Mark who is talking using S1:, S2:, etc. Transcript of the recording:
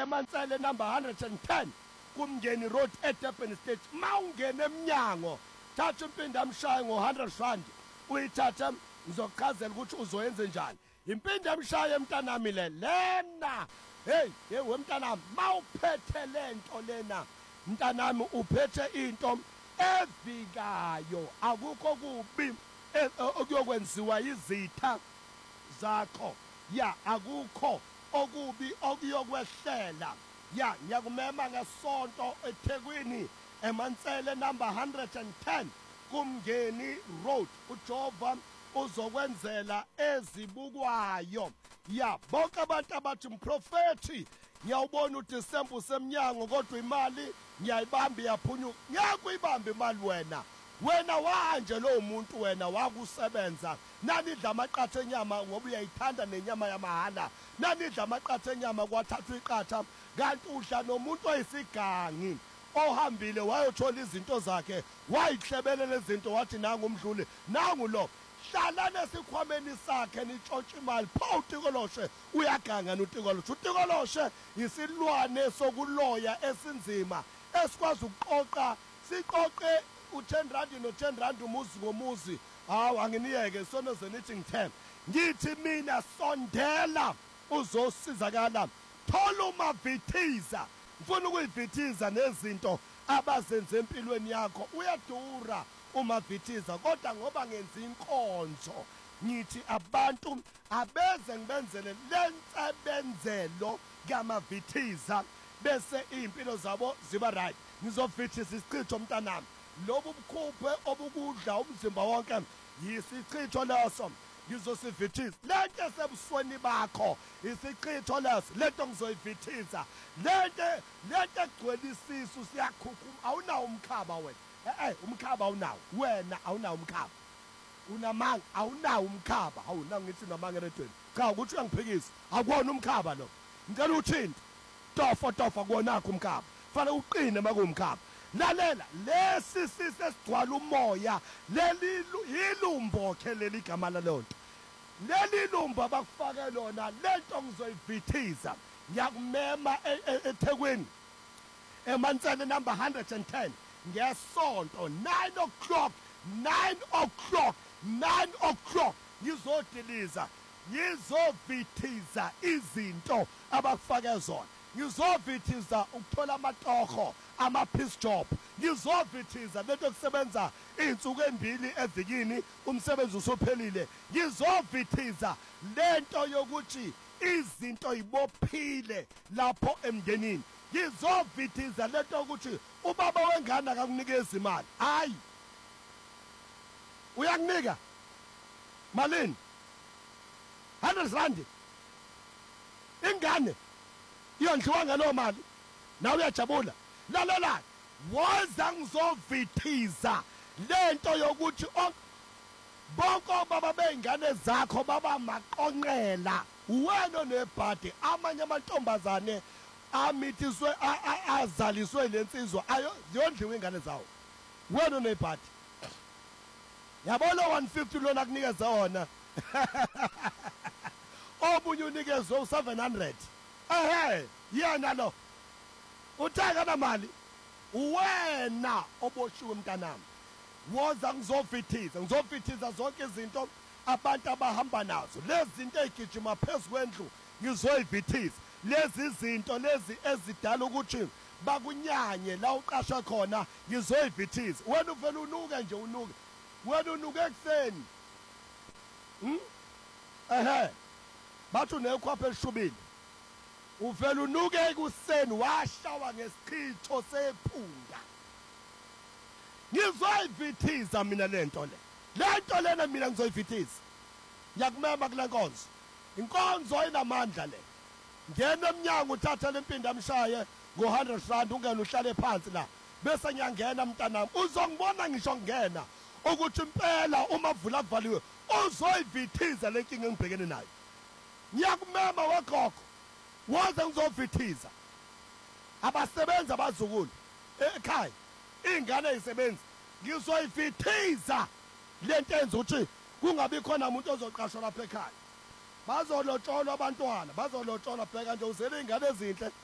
S1: eMansele number 110 kuMngeni Road eDurban State. Mawungena eminyango thatha impindi amshaye ngo100 uyithatha ngizokuchazela ukuthi uzoyenza njani. Impindi amshaye mntanami lena. Hey wemntanami mawuphethe lento lena mntanami uphethe into evikayo akukho kubi okuyokwenziwa izitha zakho ya akukho okubi okuyokwehlela ya ngiyakumema ngesonto eThekwini eMansele number 110 kuMngeni Road uJehova uzokwenzela ezibukwayo ya bonke abantu abathi mprofeti ngiyawubona uDisemba usemnyango kodwa imali ngiyayibamba iyaphunyuka. Ngiyakuyibamba imali wena wanje lo muntu wena wakusebenza nanidla amaqatha enyama ngoba uyayithanda nenyama yamahhala nanidla amaqatha enyama kwathatha iqatha kanti udla nomuntu oyisigangi ohambile wayothola izinto zakhe wayihlebelela izinto wathi nangu umdluli nangu lo hlala nesikhwameni sakhe nitshontsha imali pho uTikoloshe uyaganga noTikoloshe. uTikoloshe isilwane sokuloya esinzima esikwazi ukuqoqa siqoqe u10 no10 umuzi ngomuzi. Hawu anginiyeke sonoze nithi ngithe ngithi mina sondela uzosizakala thola umavithiza ufuna ukuyivithiza nezinto abazenze empilweni yakho uyadura umavithiza kodwa ngoba ngenza inkonzo ngithi abantu abeze ngibenzele lensebenzelo kamavithiza bese impilo zabo ziba right. Ngizovithisa isichitho mntanami lobu bukhuphe obukudla umzimba wonke yisichitho leso ngizosivithisa lento esebusweni bakho isichitho leso lento ngizoyivithisa lento egcwele isisu siyakhukhuma awunawo umkhaba wena umkhaba awunawo wena awunawo umkhaba unamanga awunawo umkhaba awuna ngithi namanga eredweni cha ukuthi uyangiphikisa akuwona umkhaba lo ngicela uthinte tofa kuwonakho umkhaba fanele uqine makuwumkhaba. Lalela lesi sisesigcwala umoya leli yilumbo ke leli gama lalonto leli lumbo bakufake lona lento ngizoyivithiza ngiyakumema eThekwini eMansele number 110 ngesonto 9 o'clock ngizodiliza ngizovithiza izinto abakufake zona ngizovithiza ukuthola amatoho ama-piece job ngizovithiza lento kusebenza iy'nsuku embili evikini umsebenzi usuphelile ngizovithiza lento yokuthi izinto ibophile lapho emndenini ngizovithiza lento yokuthi ubaba wengane akakunikeza imali hayi uyakunika malini 100 rand ingane iyondliwa ngalo mali nawe uyajabula lalela woza ngizovithiza lento yokuthi bonke baba beingane zakho baba maqonqela wena nebhadi amanye amantombazane amithiswe azaliswe lensizwa ayo ziyondliwa ingane zawo wena nebhadi yabona 150 lona kunikeza wona obunye unikezwe u700 yena lo uthaka na mali wena oboshiwe mntanami woza ngizovithiza zonke izinto abantu abahamba nazo lezi zinto ezigijima phezukwendlu ngizoyivithiza lezi zinto lezi ezidala ukuthi bakunyanye la uqasha khona ngizoyivithiza wena uvela unuke nje unuke wena unuke ekseni bathu nekhwapha elishubile uvela unuke ekuseni washawa ngesichitho sephunga ngizoyivithiza mina lento lena mina ngizoyivithiza ngiyakumema kule nkonzo inkonzo inamandla le ngena emnyango uthatha lempindi amshaye ngo100 rand ungena uhlale phansi la bese ngiyangena mntanami uzongibona ngisho ngena ukuthi impela uma vula kuvaliwe uzoyivithiza lenkinga engibhekene nayo ngiyakumema wekhokho woza ngizovithiza abasebenza abazukulu ekhaya ingane ezisebenza ngizoyivithiza lento enza ukuthi kungabi khona umuntu ozoqashwa lapha ekhaya bazolotsholwa abantwana bazolotsholwa bheka nje uzele ingane ezinhle